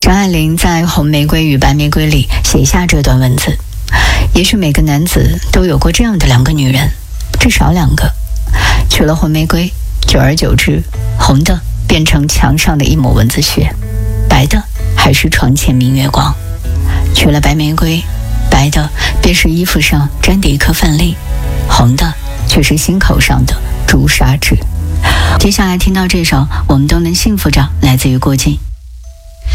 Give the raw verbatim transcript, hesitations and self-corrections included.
张爱玲在《红玫瑰与白玫瑰》里写下这段文字：也许每个男子都有过这样的两个女人，至少两个。娶了红玫瑰，久而久之，红的变成墙上的一抹蚊子血，白的还是床前明月光。娶了白玫瑰，白的便是衣服上沾的一颗饭粒，红的却是心口上的朱砂痣。接下来听到这首《我们都能幸福着》，来自于郭靖。